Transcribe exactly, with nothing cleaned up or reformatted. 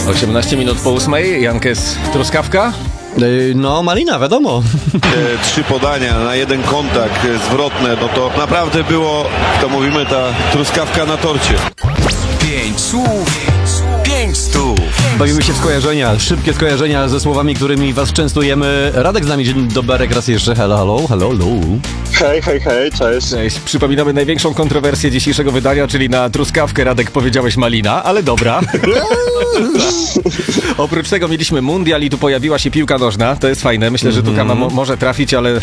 osiemnaście minut po ósmej, Jankes, truskawka? No, malina, wiadomo. Te trzy podania na jeden kontakt zwrotne, no to naprawdę było, to mówimy, ta truskawka na torcie. Pięć słów, pięć stów. Bawimy się w skojarzenia, szybkie skojarzenia ze słowami, którymi was częstujemy. Radek z nami, dzień dobry, raz jeszcze. Hello, hello, hello, hello. Hej, hej, hej, cześć. Cześć. Przypominamy największą kontrowersję dzisiejszego wydania, czyli na truskawkę, Radek, powiedziałeś malina, ale dobra. Oprócz tego mieliśmy mundial i tu pojawiła się piłka nożna. To jest fajne. Myślę, że tu Kama mo- może trafić, ale